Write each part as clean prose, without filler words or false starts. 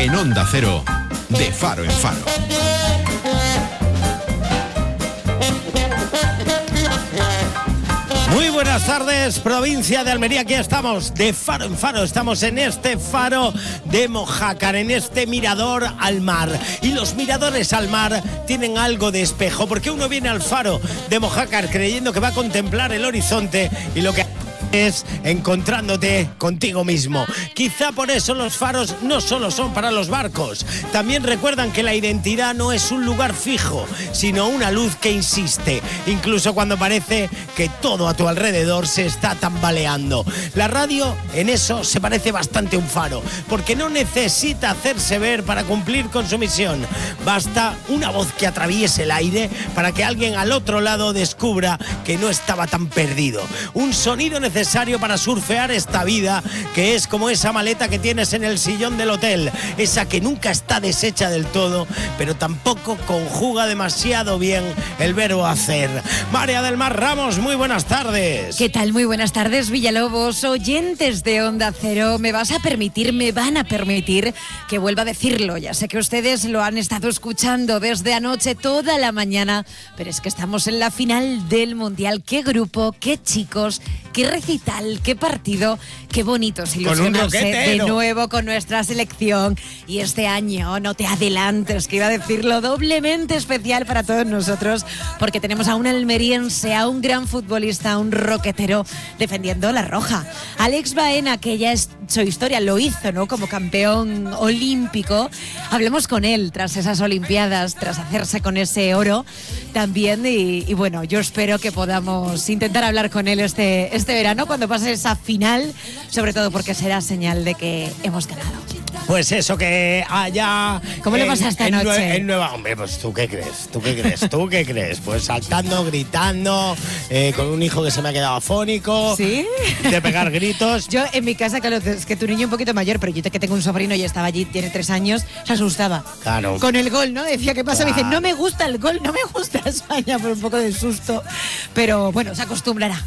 En Onda Cero, de Faro en Faro. Muy buenas tardes, provincia de Almería. Aquí estamos, de Faro en Faro. Estamos en este faro de Mojácar, en este mirador al mar. Y los miradores al mar tienen algo de espejo, porque uno viene al faro de Mojácar creyendo que va a contemplar el horizonte y lo que es encontrándote contigo mismo. Quizá por eso los faros no solo son para los barcos, también recuerdan que la identidad no es un lugar fijo, sino una luz que insiste, incluso cuando parece que todo a tu alrededor se está tambaleando. La radio en eso se parece bastante a un faro, porque no necesita hacerse ver para cumplir con su misión. Basta una voz que atraviese el aire para que alguien al otro lado descubra que no estaba tan perdido. Un sonido necesario para surfear esta vida, que es como esa maleta que tienes en el sillón del hotel, esa que nunca está deshecha del todo, pero tampoco conjuga demasiado bien el verbo hacer. María del Mar Ramos, muy buenas tardes. ¿Qué tal? Muy buenas tardes, Villalobos, oyentes de Onda Cero. Me van a permitir que vuelva a decirlo. Ya sé que ustedes lo han estado escuchando desde anoche toda la mañana, pero es que estamos en la final del Mundial. Qué grupo, qué chicos, qué recital, qué partido, qué bonito es ilusionarse de nuevo con nuestra selección. Y este año, no te adelantes, que iba a decirlo, doblemente especial para todos nosotros, porque tenemos a un almeriense, a un gran futbolista, a un roquetero defendiendo la roja. Alex Baena, que ya es su historia, lo hizo, ¿no?, como campeón olímpico. Hablemos con él tras esas olimpiadas, tras hacerse con ese oro también. Y bueno, yo espero que podamos intentar hablar con él este verano cuando pase esa final, sobre todo porque será señal de que hemos ganado. Pues eso, que allá... ¿Cómo le pasa esta noche? En Nueva... Hombre, pues ¿tú qué crees? ¿Tú qué crees? Pues saltando, gritando, con un hijo que se me ha quedado afónico. ¿Sí? De pegar gritos. Yo en mi casa, claro, es que tu niño un poquito mayor, pero yo que tengo un sobrino y estaba allí, tiene 3 años, se asustaba. Claro. Con el gol, ¿no? Decía, ¿qué pasa? Claro. Me dice, no me gusta el gol, no me gusta España, por un poco de susto. Pero bueno, se acostumbrará.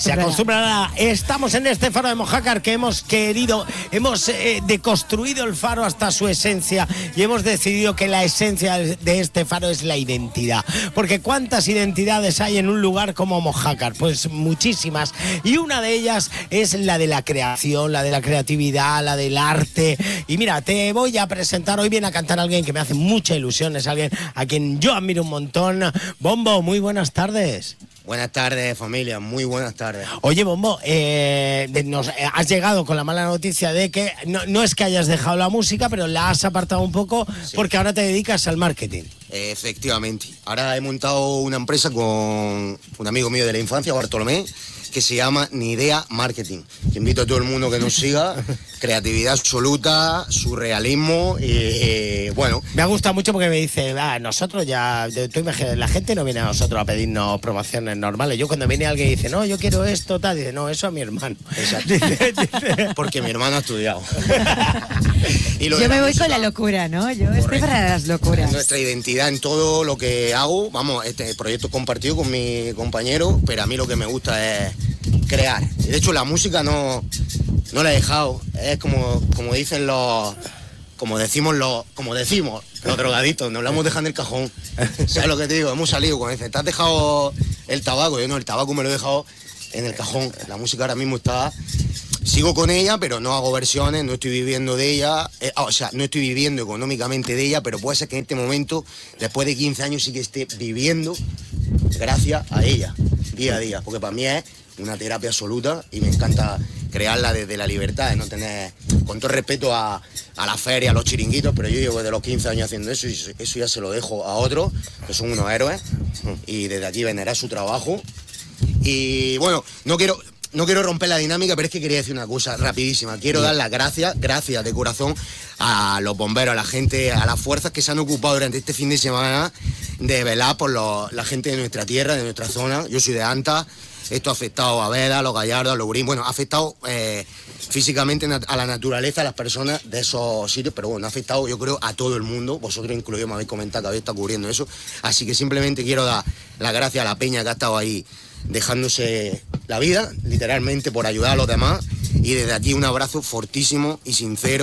Estamos en este faro de Mojácar que hemos querido, hemos deconstruido el faro hasta su esencia y hemos decidido que la esencia de este faro es la identidad. Porque ¿cuántas identidades hay en un lugar como Mojácar? Pues muchísimas. Y una de ellas es la de la creación, la de la creatividad, la del arte. Y mira, te voy a presentar, hoy viene a cantar alguien que me hace mucha ilusión, es alguien a quien yo admiro un montón. Bombo, muy buenas tardes. Buenas tardes, familia, muy buenas tardes. Oye, Bombo, has llegado con la mala noticia de que no es que hayas dejado la música, pero la has apartado un poco, sí, porque ahora te dedicas al marketing. Efectivamente. Ahora he montado una empresa con un amigo mío de la infancia, Bartolomé, que se llama Ni Idea Marketing. Que invito a todo el mundo que nos siga. Creatividad absoluta, surrealismo y bueno. Me ha gustado mucho porque me dice, nosotros ya, tú imaginas, la gente no viene a nosotros a pedirnos promociones normales. Yo cuando viene alguien y dice, no, yo quiero esto, tal, dice, no, eso a mi hermano. Exacto. Porque mi hermano ha estudiado. Y yo me voy con la locura, ¿no? Yo estoy para las locuras. Nuestra identidad en todo lo que hago, vamos, este proyecto compartido con mi compañero, pero a mí lo que me gusta es crear. De hecho, la música no la he dejado. Es como dicen como decimos los drogaditos, nos la hemos dejado en el cajón. ¿Sabes lo que te digo? Hemos salido cuando dicen, ¿te has dejado el tabaco? Yo no, el tabaco me lo he dejado en el cajón. La música ahora mismo sigo con ella, pero no hago versiones, no estoy viviendo de ella, no estoy viviendo económicamente de ella, pero puede ser que en este momento, después de 15 años, sí que esté viviendo gracias a ella, día a día, porque para mí es una terapia absoluta y me encanta crearla desde la libertad, de no tener, con todo respeto a la feria, a los chiringuitos, pero yo llevo desde los 15 años haciendo eso y eso ya se lo dejo a otros, que son unos héroes, y desde aquí venerar su trabajo. Y bueno, no quiero romper la dinámica, pero es que quería decir una cosa rapidísima. Quiero dar las gracias de corazón a los bomberos, a la gente, a las fuerzas que se han ocupado durante este fin de semana de velar por la gente de nuestra tierra, de nuestra zona. Yo soy de Anta. Esto ha afectado a Veda, a los Gallardos, a los Burín. Bueno, ha afectado físicamente a la naturaleza, a las personas de esos sitios, pero bueno, ha afectado, yo creo, a todo el mundo. Vosotros incluidos me habéis comentado que habéis estado cubriendo eso. Así que simplemente quiero dar las gracias a la peña que ha estado ahí dejándose la vida, literalmente, por ayudar a los demás. Y desde aquí un abrazo fortísimo y sincero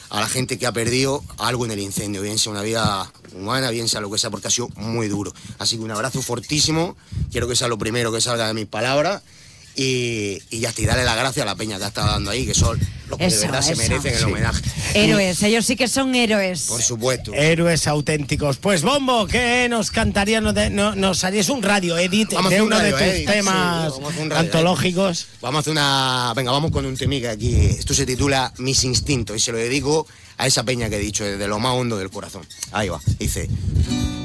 a la gente que ha perdido algo en el incendio, bien sea una vida humana, bien sea lo que sea, porque ha sido muy duro. Así que un abrazo fortísimo, quiero que sea lo primero que salga de mis palabras. Y ya está, y darle las gracias a la peña que ha estado dando ahí, que son los que de verdad se merecen el homenaje. Héroes, ellos sí que son héroes. Por supuesto. Héroes auténticos. Pues Bombo, ¿qué nos cantaría? Nos harías un radio edit de uno de tus temas antológicos. Vamos a hacer venga, vamos con un temica aquí. Esto se titula Mis instintos y se lo dedico a esa peña que he dicho, desde lo más hondo del corazón. Ahí va, dice...